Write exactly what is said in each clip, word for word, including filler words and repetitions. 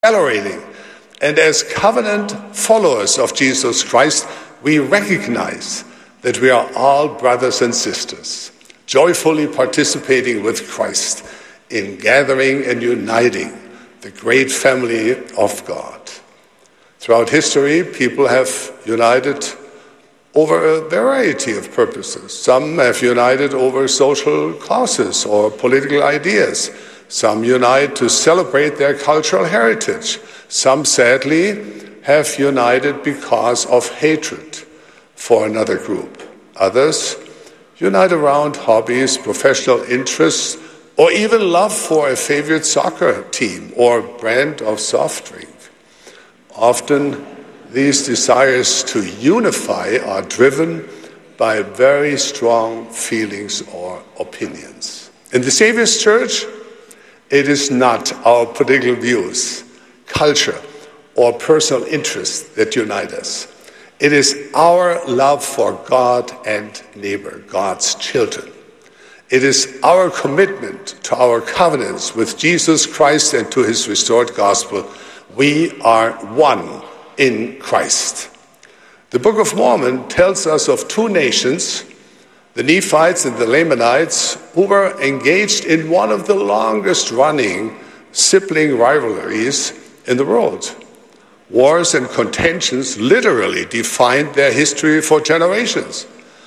accelerating. And as covenant followers of Jesus Christ, we recognize that we are all brothers and sisters, joyfully participating with Christ in gathering and uniting the great family of God. Throughout history, people have united over a variety of purposes. Some have united over social causes or political ideas. Some unite to celebrate their cultural heritage. Some, sadly, have united because of hatred for another group. Others unite around hobbies, professional interests, or even love for a favorite soccer team or brand of soft drink. Often, these desires to unify are driven by very strong feelings or opinions. In the Savior's Church, it is not our political views, culture, or personal interests that unite us. It is our love for God and neighbor, God's children. It is our commitment to our covenants with Jesus Christ and to his restored gospel. We are one in Christ. The Book of Mormon tells us of two nations, the Nephites and the Lamanites, who were engaged in one of the longest running sibling rivalries in the world. Wars and contentions literally defined their history for generations.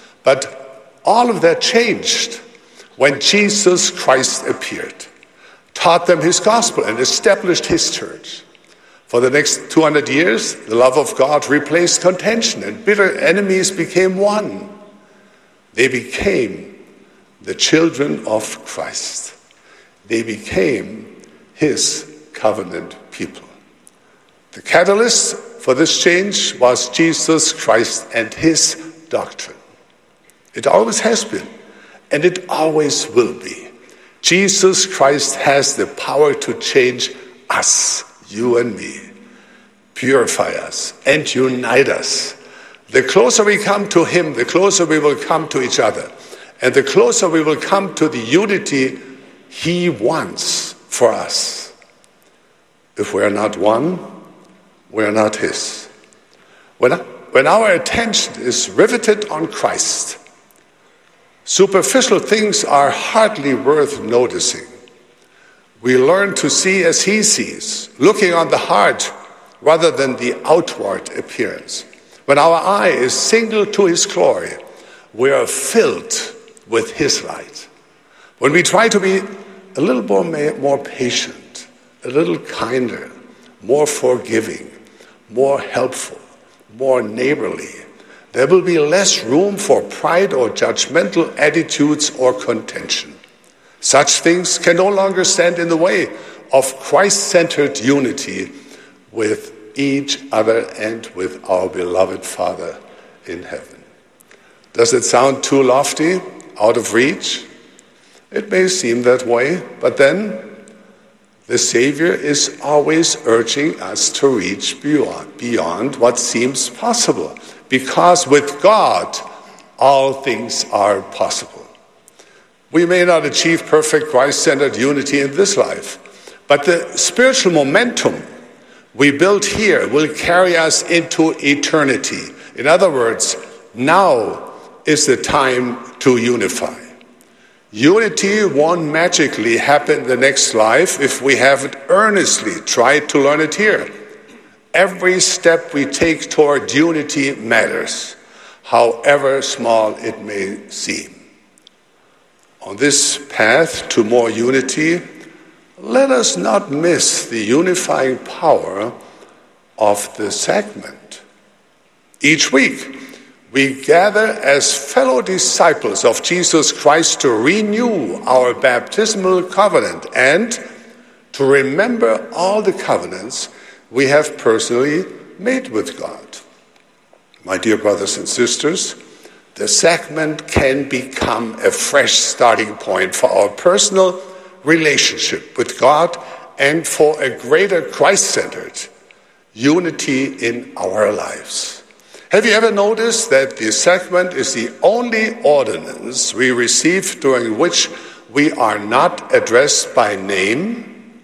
But all of that changed when Jesus Christ appeared, taught them his gospel, and established his church. For the next two hundred years, the love of God replaced contention, and bitter enemies became one. They became the children of Christ. They became his covenant people. The catalyst for this change was Jesus Christ and his doctrine. It always has been, and it always will be. Jesus Christ has the power to change us, you and me, purify us, and unite us. The closer we come to him, the closer we will come to each other. And the closer we will come to the unity he wants for us. If we are not one, we are not his. When, when our attention is riveted on Christ, superficial things are hardly worth noticing. We learn to see as he sees, looking on the heart rather than the outward appearance. When our eye is single to his glory, we are filled with his light. When we try to be a little more, more patient, a little kinder, more forgiving, more helpful, more neighborly, there will be less room for pride or judgmental attitudes or contention. Such things can no longer stand in the way of Christ-centered unity with each other and with our beloved Father in heaven. Does it sound too lofty, out of reach? It may seem that way, but then the Savior is always urging us to reach beyond, beyond what seems possible, because with God, all things are possible. We may not achieve perfect Christ-centered unity in this life, but the spiritual momentum we build here will carry us into eternity. In other words, now is the time to unify. Unity won't magically happen in the next life if we haven't earnestly tried to learn it here. Every step we take toward unity matters, however small it may seem. On this path to more unity, let us not miss the unifying power of the sacrament. Each week, we gather as fellow disciples of Jesus Christ to renew our baptismal covenant and to remember all the covenants we have personally made with God. My dear brothers and sisters, the sacrament can become a fresh starting point for our personal relationship with God and for a greater Christ-centered unity in our lives. Have you ever noticed that the sacrament is the only ordinance we receive during which we are not addressed by name,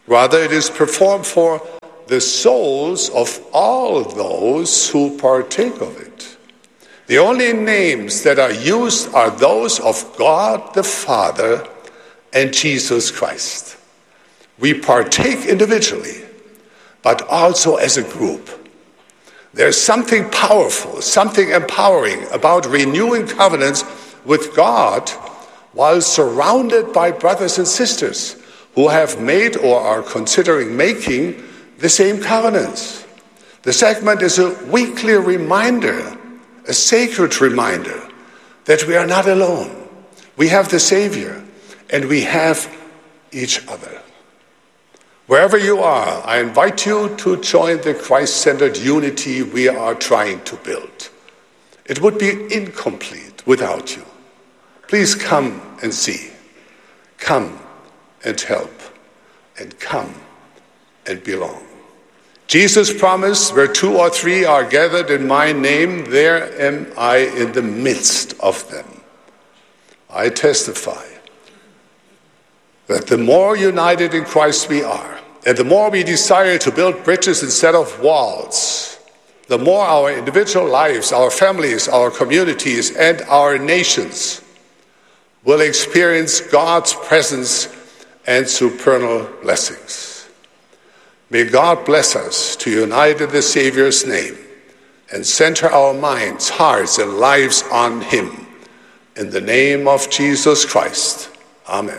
Rather, it is performed for the souls of all those who partake of it. The only names that are used are those of God the Father and Jesus Christ. We partake individually, but also as a group. There's something powerful, something empowering about renewing covenants with God while surrounded by brothers and sisters who have made or are considering making the same covenants. The sacrament is a weekly reminder, a sacred reminder that we are not alone. We have the Savior and we have each other. Wherever you are, I invite you to join the Christ-centered unity we are trying to build. It would be incomplete without you. Please come and see. Come and help. And come and belong. Jesus promised, where two or three are gathered in my name, there am I in the midst of them. I testify that the more united in Christ we are, and the more we desire to build bridges instead of walls, the more our individual lives, our families, our communities, and our nations will experience God's presence and supernal blessings. May God bless us to unite in the Savior's name and center our minds, hearts, and lives on Him. In the name of Jesus Christ. Amen.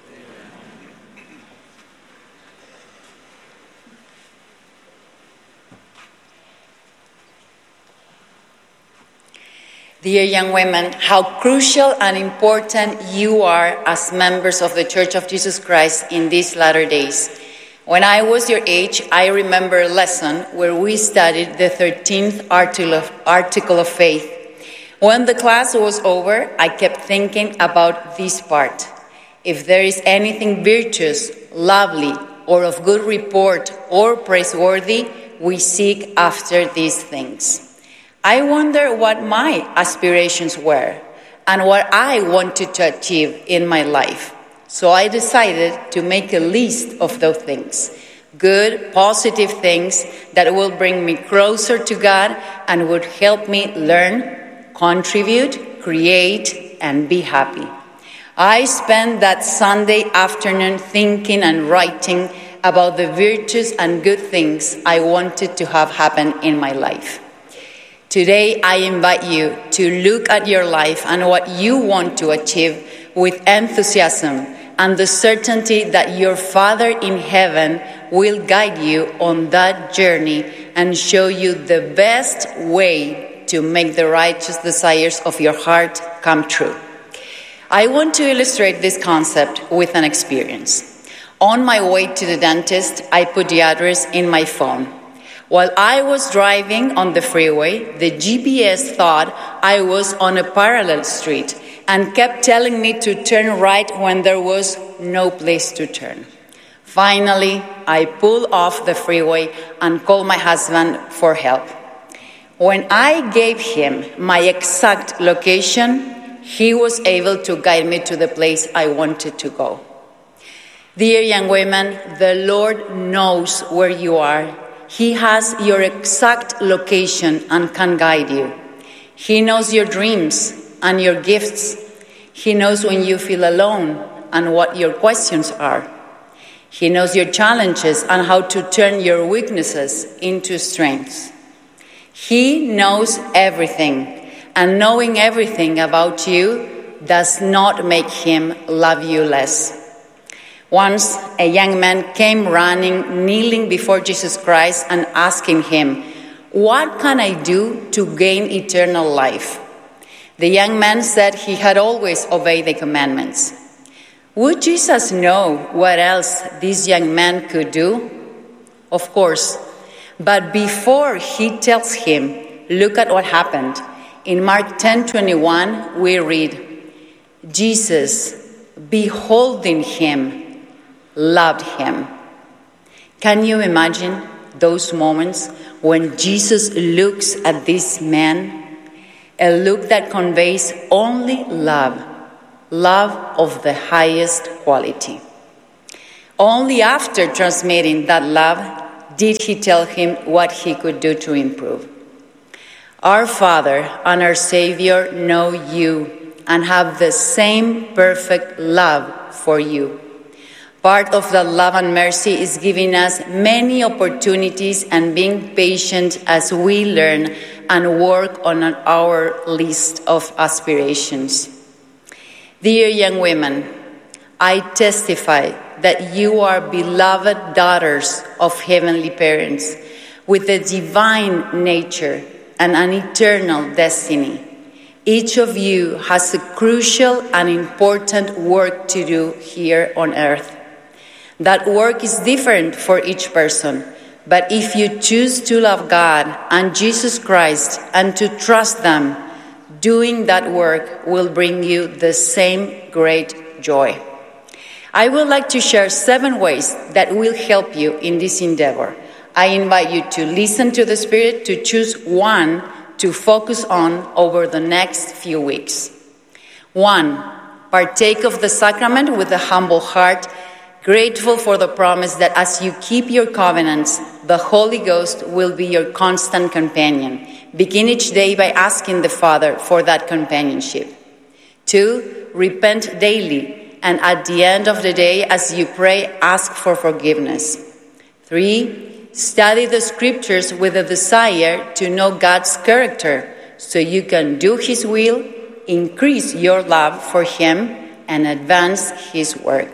Dear young women, how crucial and important you are as members of the Church of Jesus Christ in these latter days. When I was your age, I remember a lesson where we studied the thirteenth article of, article of faith. When the class was over, I kept thinking about this part. If there is anything virtuous, lovely, or of good report or praiseworthy, we seek after these things. I wonder what my aspirations were and what I wanted to achieve in my life. So I decided to make a list of those things, good, positive things that will bring me closer to God and would help me learn, contribute, create, and be happy. I spent that Sunday afternoon thinking and writing about the virtues and good things I wanted to have happen in my life. Today, I invite you to look at your life and what you want to achieve with enthusiasm and the certainty that your Father in heaven will guide you on that journey and show you the best way to make the righteous desires of your heart come true. I want to illustrate this concept with an experience. On my way to the dentist, I put the address in my phone. While I was driving on the freeway, the G P S thought I was on a parallel street and kept telling me to turn right when there was no place to turn. Finally, I pulled off the freeway and called my husband for help. When I gave him my exact location, he was able to guide me to the place I wanted to go. Dear young women, the Lord knows where you are. He has your exact location and can guide you. He knows your dreams and your gifts. He knows when you feel alone and what your questions are. He knows your challenges and how to turn your weaknesses into strengths. He knows everything, and knowing everything about you does not make him love you less. Once, a young man came running, kneeling before Jesus Christ and asking him, "What can I do to gain eternal life?" The young man said he had always obeyed the commandments. Would Jesus know what else this young man could do? Of course. But before he tells him, look at what happened. In Mark ten twenty-one, we read, Jesus, beholding him, loved him. Can you imagine those moments when Jesus looks at this man? A look that conveys only love, love of the highest quality. Only after transmitting that love did he tell him what he could do to improve. Our Father and our Savior know you and have the same perfect love for you. Part of the love and mercy is giving us many opportunities and being patient as we learn and work on our list of aspirations. Dear young women, I testify that you are beloved daughters of heavenly parents with a divine nature and an eternal destiny. Each of you has a crucial and important work to do here on earth. That work is different for each person, but if you choose to love God and Jesus Christ and to trust them, doing that work will bring you the same great joy. I would like to share seven ways that will help you in this endeavor. I invite you to listen to the Spirit, to choose one to focus on over the next few weeks. One, partake of the sacrament with a humble heart, grateful for the promise that as you keep your covenants, the Holy Ghost will be your constant companion. Begin each day by asking the Father for that companionship. Two, repent daily, and at the end of the day, as you pray, ask for forgiveness. Three, study the Scriptures with a desire to know God's character so you can do His will, increase your love for Him, and advance His work.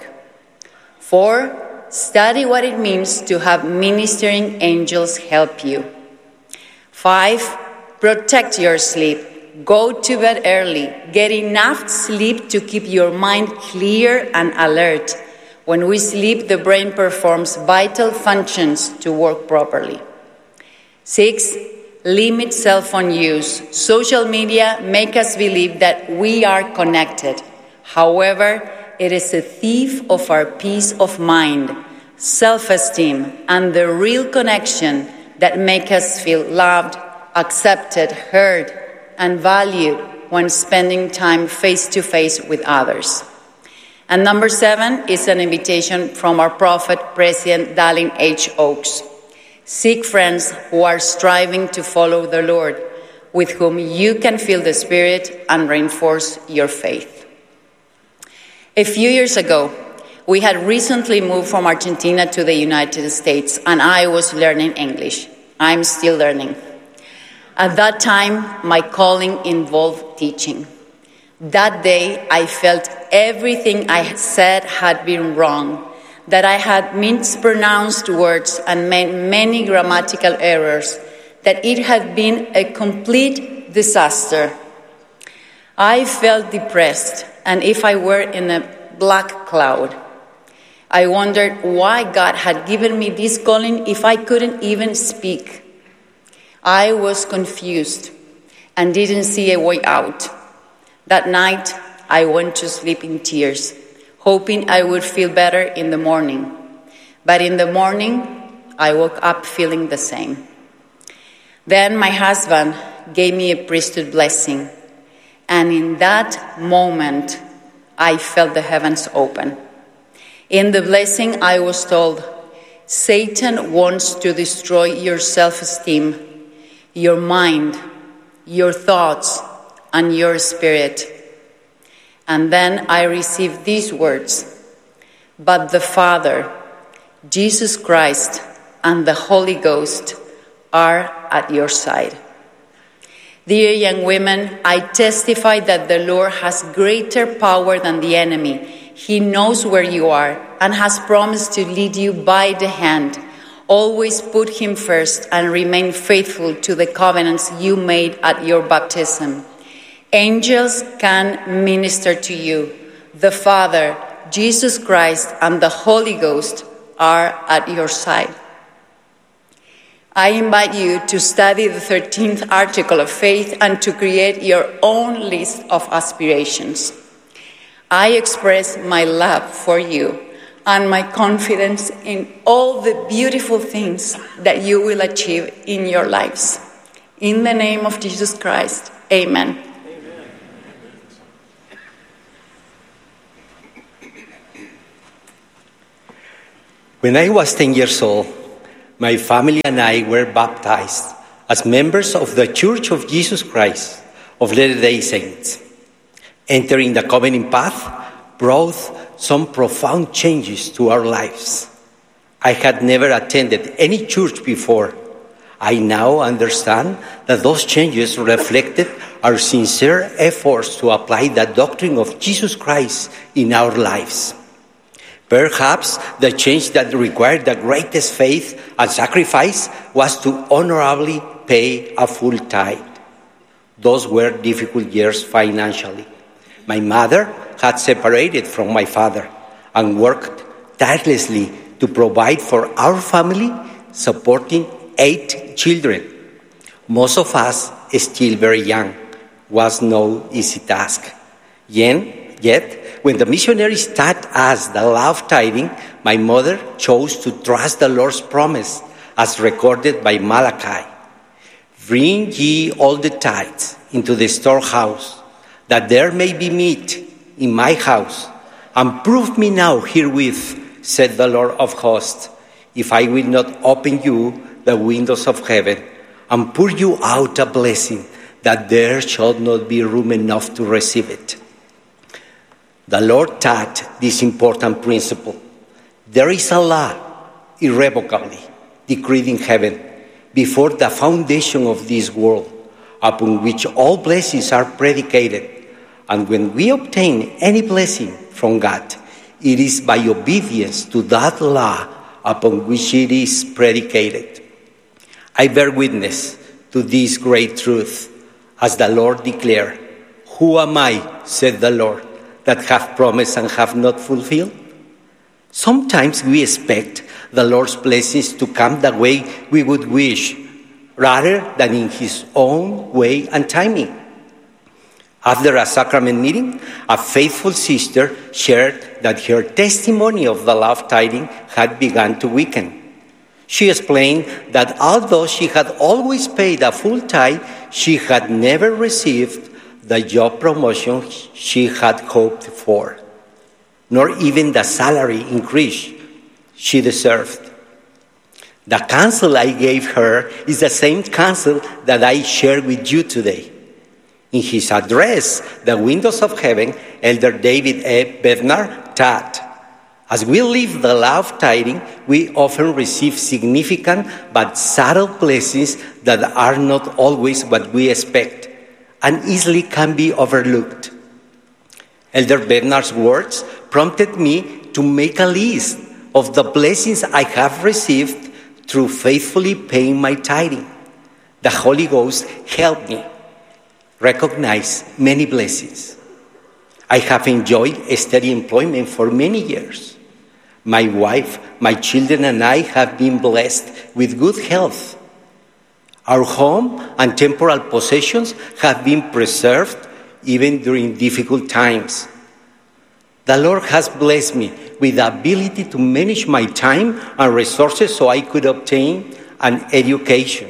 Four, study what it means to have ministering angels help you. Five, protect your sleep. Go to bed early. Get enough sleep to keep your mind clear and alert. When we sleep, the brain performs vital functions to work properly. Six, limit cell phone use. Social media make us believe that we are connected. However, it is a thief of our peace of mind, self-esteem, and the real connection that make us feel loved, accepted, heard, and valued when spending time face-to-face with others. And number seven is an invitation from our prophet, President Dallin H. Oaks. Seek friends who are striving to follow the Lord, with whom you can feel the Spirit and reinforce your faith. A few years ago, we had recently moved from Argentina to the United States, and I was learning English. I'm still learning. At that time, my calling involved teaching. That day, I felt everything I had said had been wrong, that I had mispronounced words and made many grammatical errors, that it had been a complete disaster. I felt depressed, and if I were in a black cloud. I wondered why God had given me this calling if I couldn't even speak. I was confused and didn't see a way out. That night, I went to sleep in tears, hoping I would feel better in the morning. But in the morning, I woke up feeling the same. Then my husband gave me a priesthood blessing, and in that moment, I felt the heavens open. In the blessing, I was told, Satan wants to destroy your self-esteem, your mind, your thoughts, and your spirit. And then I received these words, but the Father, Jesus Christ, and the Holy Ghost are at your side. Dear young women, I testify that the Lord has greater power than the enemy. He knows where you are and has promised to lead you by the hand. Always put Him first and remain faithful to the covenants you made at your baptism. Angels can minister to you. The Father, Jesus Christ, and the Holy Ghost are at your side. I invite you to study the thirteenth article of faith and to create your own list of aspirations. I express my love for you and my confidence in all the beautiful things that you will achieve in your lives. In the name of Jesus Christ, amen. When I was ten years old, my family and I were baptized as members of the Church of Jesus Christ of Latter-day Saints. Entering the covenant path brought some profound changes to our lives. I had never attended any church before. I now understand that those changes reflected our sincere efforts to apply the doctrine of Jesus Christ in our lives. Perhaps the change that required the greatest faith and sacrifice was to honorably pay a full tithe. Those were difficult years financially. My mother had separated from my father and worked tirelessly to provide for our family, supporting eight children. Most of us, still very young, was no easy task. Yet, yet when the missionaries taught us the law of tithing, my mother chose to trust the Lord's promise as recorded by Malachi. Bring ye all the tithes into the storehouse, that there may be meat in my house, and prove me now herewith, said the Lord of hosts, if I will not open you the windows of heaven and pour you out a blessing, that there shall not be room enough to receive it. The Lord taught this important principle. There is a law irrevocably decreed in heaven before the foundation of this world, upon which all blessings are predicated. And when we obtain any blessing from God, it is by obedience to that law upon which it is predicated. I bear witness to this great truth, as the Lord declared, "Who am I, said the Lord, that have promised and have not fulfilled?" Sometimes we expect the Lord's blessings to come the way we would wish, rather than in His own way and timing. After a sacrament meeting, a faithful sister shared that her testimony of the law of tithing had begun to weaken. She explained that although she had always paid a full tithe, she had never received the job promotion she had hoped for, nor even the salary increase she deserved. The counsel I gave her is the same counsel that I share with you today. In his address, The Windows of Heaven, Elder David A. Bednar taught, as we live the law of tithing, we often receive significant but subtle blessings that are not always what we expect and easily can be overlooked. Elder Bednar's words prompted me to make a list of the blessings I have received through faithfully paying my tithing. The Holy Ghost helped me recognize many blessings. I have enjoyed a steady employment for many years. My wife, my children, and I have been blessed with good health. Our home and temporal possessions have been preserved even during difficult times. The Lord has blessed me with the ability to manage my time and resources so I could obtain an education.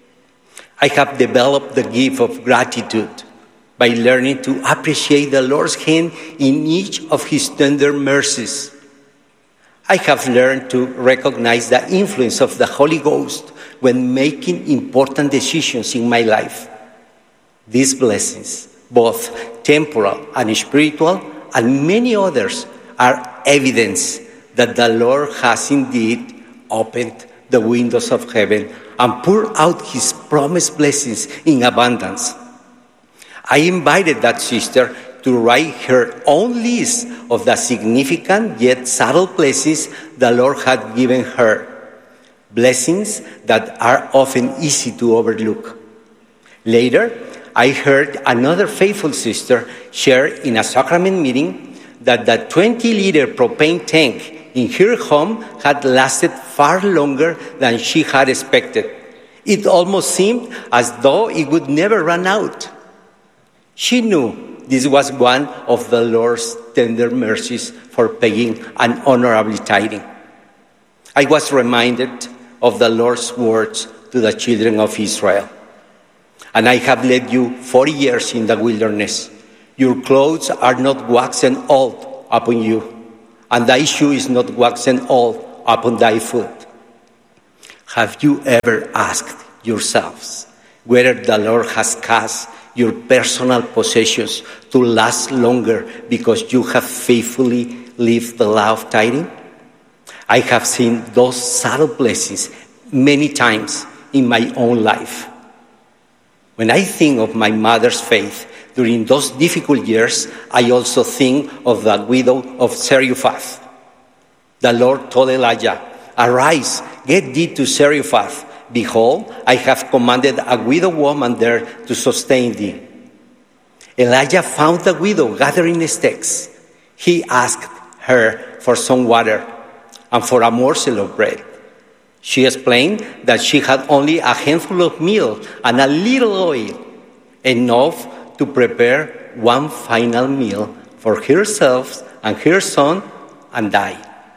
I have developed the gift of gratitude by learning to appreciate the Lord's hand in each of His tender mercies. I have learned to recognize the influence of the Holy Ghost when making important decisions in my life. These blessings, both temporal and spiritual, and many others, are evidence that the Lord has indeed opened the windows of heaven and poured out His promised blessings in abundance. I invited that sister to write her own list of the significant yet subtle blessings the Lord had given her, blessings that are often easy to overlook. Later, I heard another faithful sister share in a sacrament meeting that the twenty-liter propane tank in her home had lasted far longer than she had expected. It almost seemed as though it would never run out. She knew this was one of the Lord's tender mercies for paying an honorable tithing. I was reminded of the Lord's words to the children of Israel. And I have led you forty years in the wilderness. Your clothes are not waxen old upon you, and thy shoe is not waxen old upon thy foot. Have you ever asked yourselves whether the Lord has caused your personal possessions to last longer because you have faithfully lived the law of tithing? I have seen those subtle blessings many times in my own life. When I think of my mother's faith during those difficult years, I also think of the widow of Zarephath. The Lord told Elijah, "Arise, get thee to Zarephath. Behold, I have commanded a widow woman there to sustain thee." Elijah found the widow gathering sticks. He asked her for some water and for a morsel of bread. She explained that she had only a handful of meal and a little oil, enough to prepare one final meal for herself and her son and die.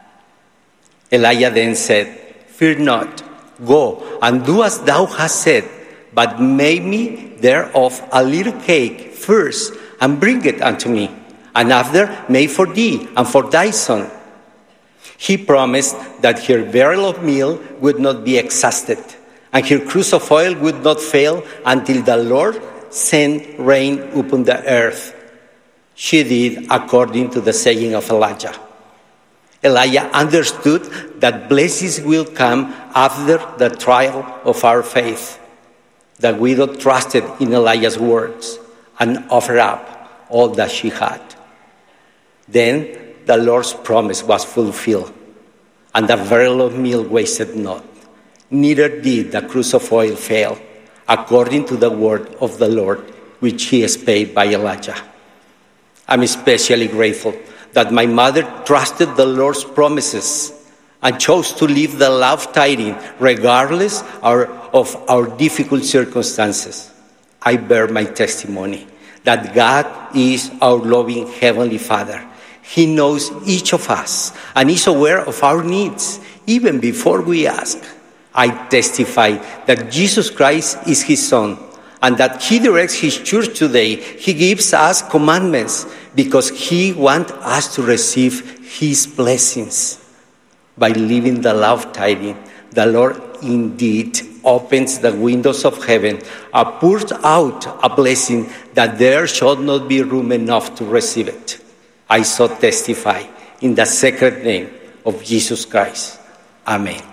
Elijah then said, "Fear not, go and do as thou hast said, but make me thereof a little cake first and bring it unto me, and after make for thee and for thy son." He promised that her barrel of meal would not be exhausted, and her cruse of oil would not fail until the Lord sent rain upon the earth. She did according to the saying of Elijah. Elijah understood that blessings will come after the trial of our faith. The widow trusted in Elijah's words and offered up all that she had. Then the Lord's promise was fulfilled, and the barrel of meal wasted not. Neither did the cruse of oil fail, according to the word of the Lord, which he spake by Elijah. I'm especially grateful that my mother trusted the Lord's promises and chose to live the law of tithing regardless of our difficult circumstances. I bear my testimony that God is our loving Heavenly Father. He knows each of us and is aware of our needs even before we ask. I testify that Jesus Christ is his Son and that he directs his church today. He gives us commandments because he wants us to receive his blessings. By living the law of tithing, the Lord indeed opens the windows of heaven and pours out a blessing that there shall not be room enough to receive it. I so testify in the sacred name of Jesus Christ. Amen.